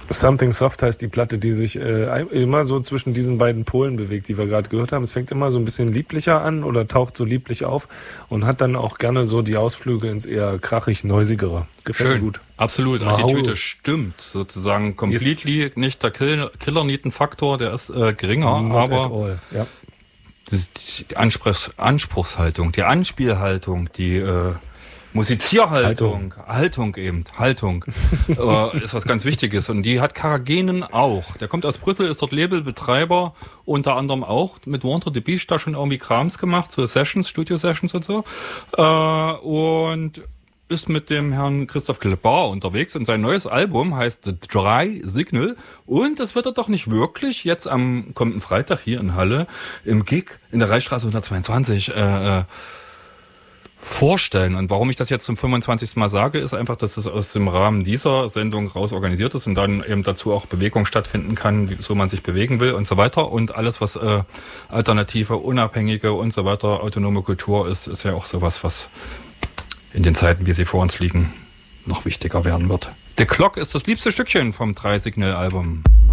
Something Soft heißt die Platte, die sich immer so zwischen diesen beiden Polen bewegt, die wir gerade gehört haben. Es fängt immer so ein bisschen lieblicher an oder taucht so lieblich auf und hat dann auch gerne so die Ausflüge ins eher krachig Neusigere. Gefällt mir gut. Absolut. Und die Tüte stimmt sozusagen completely. Yes. Nicht der Killer-Nieten-Faktor, der ist geringer, Not aber at all. Ja. Das ist die Anspruchshaltung, die Anspielhaltung, die Musizierhaltung, Haltung ist was ganz Wichtiges. Und die hat Karagenen auch. Der kommt aus Brüssel, ist dort Labelbetreiber, unter anderem auch mit Wander the Beach da schon irgendwie Krams gemacht, so Sessions, Studio-Sessions und so. Und ist mit dem Herrn Christoph Klebar unterwegs und sein neues Album heißt The Dry Signal und das wird er doch nicht wirklich jetzt am kommenden Freitag hier in Halle im Gig in der Reichsstraße 122 vorstellen. Und warum ich das jetzt zum 25. Mal sage, ist einfach, dass es aus dem Rahmen dieser Sendung raus organisiert ist und dann eben dazu auch Bewegung stattfinden kann, so man sich bewegen will und so weiter. Und alles, was alternative, unabhängige und so weiter, autonome Kultur ist ja auch sowas, was in den Zeiten, wie sie vor uns liegen, noch wichtiger werden wird. The Clock ist das liebste Stückchen vom 3-Signal-Album.